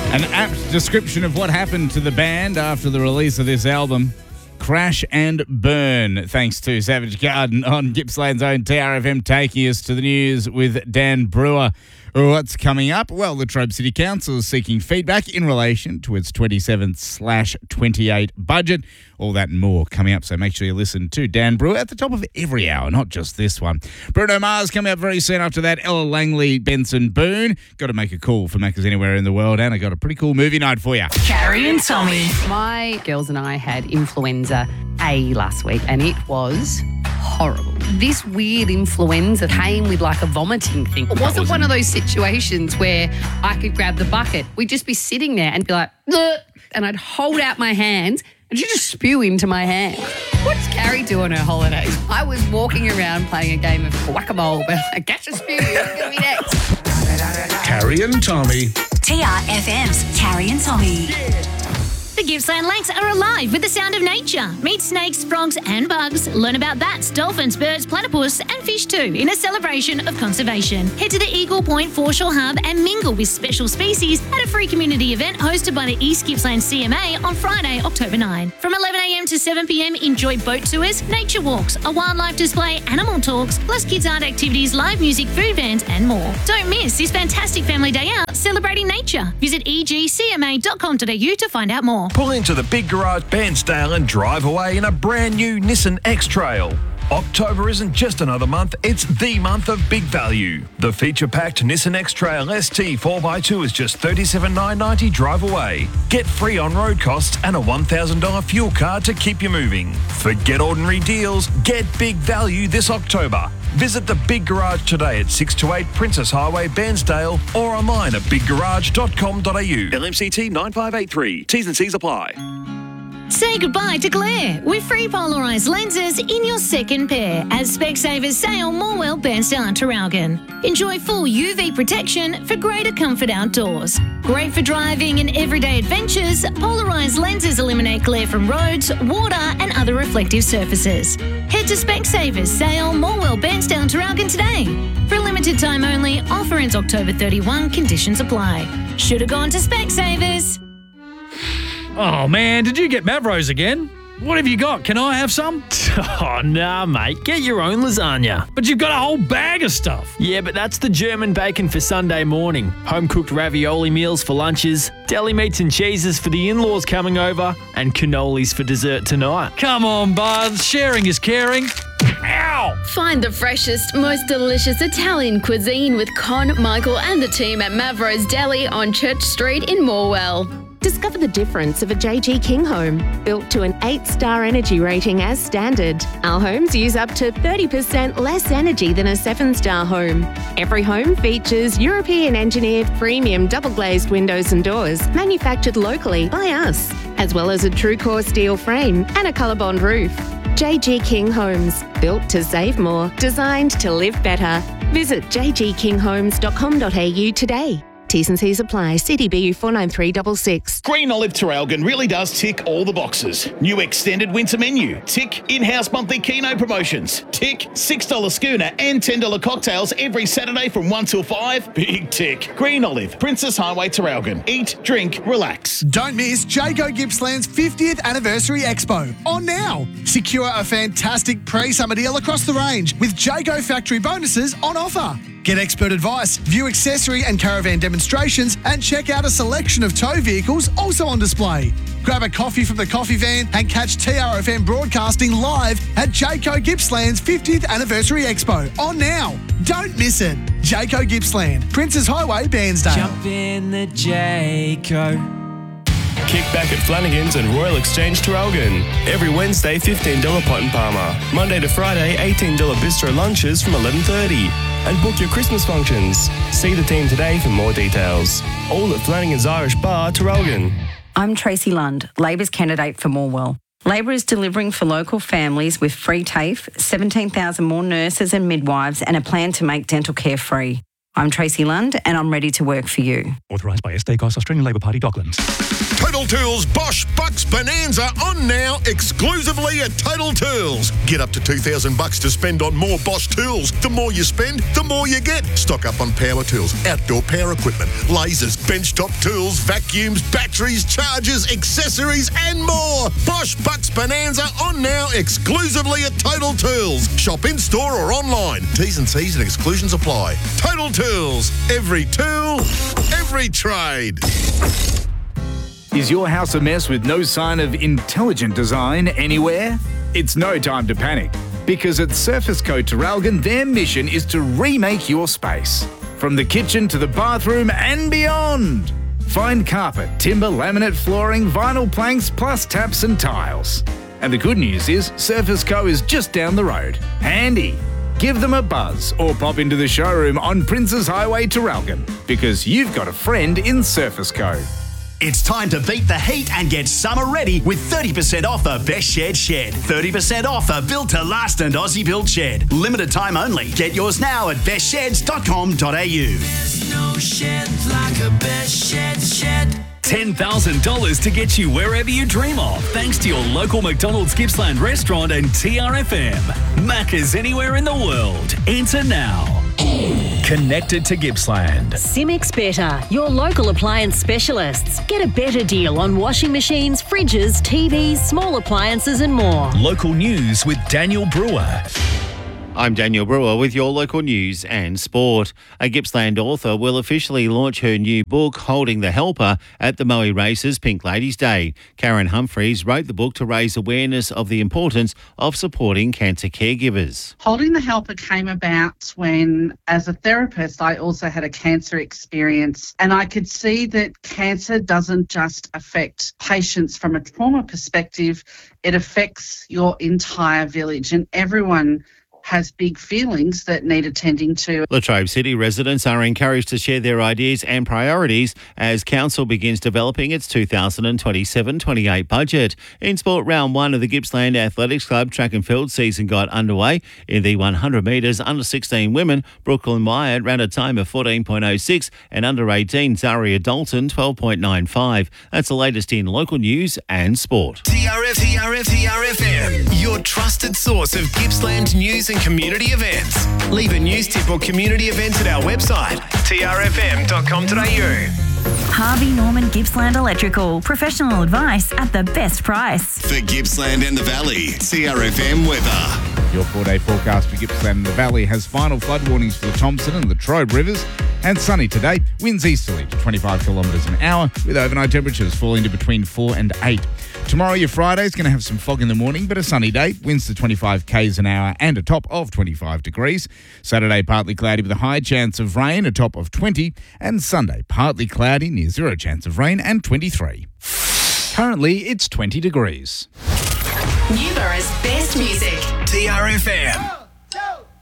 An apt description of what happened to the band after the release of this album. Crash and burn, thanks to Savage Garden on Gippsland's own TRFM, taking us to the news with Dan Brewer. What's coming up? Well, the Latrobe City Council is seeking feedback in relation to its 27/28 budget. All that and more coming up, so make sure you listen to Dan Brewer at the top of every hour, not just this one. Bruno Mars coming up very soon after that. Ella Langley, Benson Boone. Got to make a call for Macca's Anywhere in the World, and I got a pretty cool movie night for you. Carrie and Tommy. My girls and I had influenza A last week, and it was horrible. This weird influenza came with like a vomiting thing. It wasn't one of those situations where I could grab the bucket. We'd just be sitting there and be like, "Ugh," and I'd hold out my hands and she'd just spew into my hand. What does Carrie do on her holidays? I was walking around playing a game of whack-a-mole, but I catch a spew, it's going to be next. Carrie and Tommy. TRFM's Carrie and Tommy. The Gippsland Lakes are alive with the sound of nature. Meet snakes, frogs and bugs. Learn about bats, dolphins, birds, platypus and fish too in a celebration of conservation. Head to the Eagle Point Foreshore Hub and mingle with special species at a free community event hosted by the East Gippsland CMA on Friday, October 9. From 11am to 7pm, enjoy boat tours, nature walks, a wildlife display, animal talks, plus kids art activities, live music, food vans and more. Don't miss this fantastic family day out celebrating nature. Visit egcma.com.au to find out more. Pull into the Big Garage Bairnsdale and drive away in a brand new Nissan X-Trail. October isn't just another month, it's the month of big value. The feature-packed Nissan X-Trail ST 4x2 is just $37,990 drive away. Get free on-road costs and a $1,000 fuel card to keep you moving. Forget ordinary deals, get big value this October. Visit the Big Garage today at 628 Princess Highway, Bairnsdale, or online at biggarage.com.au. LMCT 9583. T's and C's apply. Say goodbye to glare with free polarised lenses in your second pair as Specsavers Sale, Morwell, Bairnsdale and Traralgon. Enjoy full UV protection for greater comfort outdoors. Great for driving and everyday adventures, polarised lenses eliminate glare from roads, water and other reflective surfaces. Head to Specsavers Sale, Morwell, Bairnsdale and Traralgon today. For a limited time only, offer ends October 31, conditions apply. Should have gone to Specsavers. Oh, man, did you get Mavros again? What have you got? Can I have some? Oh, nah, mate. Get your own lasagna. But you've got a whole bag of stuff. Yeah, but that's the German bacon for Sunday morning. Home-cooked ravioli meals for lunches, deli meats and cheeses for the in-laws coming over, and cannolis for dessert tonight. Come on, bud. Sharing is caring. Ow! Find the freshest, most delicious Italian cuisine with Con, Michael and the team at Mavros Deli on Church Street in Morwell. Discover the difference of a JG King home, built to an 8-star energy rating as standard. Our homes use up to 30% less energy than a 7-star home. Every home features European-engineered premium double-glazed windows and doors, manufactured locally by us, as well as a TrueCore steel frame and a ColourBond roof. JG King Homes, built to save more, designed to live better. Visit jgkinghomes.com.au today. T's and C's apply. CDBU 49366. Green Olive Traralgon really does tick all the boxes. New extended winter menu. Tick. In-house monthly Keno promotions. Tick. $6 schooner and $10 cocktails every Saturday from 1 till 5. Big tick. Green Olive, Princess Highway, Traralgon. Eat, drink, relax. Don't miss Jayco Gippsland's 50th Anniversary Expo. On now. Secure a fantastic pre-summer deal across the range with Jayco factory bonuses on offer. Get expert advice, view accessory and caravan demonstrations, and check out a selection of tow vehicles also on display. Grab a coffee from the coffee van and catch TRFM broadcasting live at Jayco Gippsland's 50th Anniversary Expo. On now. Don't miss it. Jayco Gippsland, Princess Highway, Bairnsdale. Jump in the Jayco. Kick back at Flanagan's and Royal Exchange Traralgon. Every Wednesday, $15 pot and palmer. Monday to Friday, $18 bistro lunches from 11:30. And book your Christmas functions. See the team today for more details. All at Flanagan's Irish Bar, Traralgon. I'm Tracy Lund, Labor's candidate for Morwell. Labor is delivering for local families with free TAFE, 17,000 more nurses and midwives, and a plan to make dental care free. I'm Tracy Lund and I'm ready to work for you. Authorised by SDCOS, Australian Labor Party, Docklands. Total Tools Bosch Bucks Bonanza on now exclusively at Total Tools. Get up to $2,000 to spend on more Bosch tools. The more you spend, the more you get. Stock up on power tools, outdoor power equipment, lasers, benchtop tools, vacuums, batteries, chargers, accessories and more. Bosch Bucks Bonanza on now exclusively at Total Tools. Shop in store or online. T's and C's and exclusions apply. Total Tools. Every tool, every trade. Is your house a mess with no sign of intelligent design anywhere? It's no time to panic, because at Surface Co Traralgon, their mission is to remake your space. From the kitchen to the bathroom and beyond. Find carpet, timber, laminate flooring, vinyl planks, plus taps and tiles. And the good news is Surface Co is just down the road. Handy. Give them a buzz or pop into the showroom on Princes Highway, Traralgon, because you've got a friend in Surface Co. It's time to beat the heat and get summer ready with 30% off the Best Shed Shed. 30% off a built to last and Aussie built shed. Limited time only. Get yours now at bestsheds.com.au. There's no shed like a Best Shed Shed. $10,000 to get you wherever you dream of, thanks to your local McDonald's Gippsland restaurant and TRFM. Macca's anywhere in the world. Enter now. Connected to Gippsland. Cimex Better, your local appliance specialists. Get a better deal on washing machines, fridges, TVs, small appliances and more. Local news with Daniel Brewer. I'm Daniel Brewer with your local news and sport. A Gippsland author will officially launch her new book, Holding the Helper, at the Moe Races Pink Ladies Day. Karen Humphreys wrote the book to raise awareness of the importance of supporting cancer caregivers. Holding the Helper came about when, as a therapist, I also had a cancer experience, and I could see that cancer doesn't just affect patients from a trauma perspective, it affects your entire village, and everyone has big feelings that need attending to. Latrobe City residents are encouraged to share their ideas and priorities as Council begins developing its 2027-28 budget. In sport, round one of the Gippsland Athletics Club track and field season got underway. In the 100 metres under 16 women, Brooklyn Wyatt ran a time of 14.06 and under 18 Zaria Dalton 12.95. That's the latest in local news and sport. TRFM, your trusted source of Gippsland news and community events. Leave a news tip or community events at our website, trfm.com.au. Harvey Norman Gippsland Electrical. Professional advice at the best price. For Gippsland and the Valley, TRFM weather. Your 4-day forecast for Gippsland and the Valley has final flood warnings for the Thompson and Latrobe rivers. And sunny today. Winds easterly to 25 kilometres an hour, with overnight temperatures falling to between 4 and 8. Tomorrow, your Friday, is going to have some fog in the morning, but a sunny day. Winds to 25 k's an hour and a top of 25 degrees. Saturday, partly cloudy with a high chance of rain, a top of 20. And Sunday, partly cloudy, near zero chance of rain, and 23. Currently, it's 20 degrees. Newborough's best music. TRFM.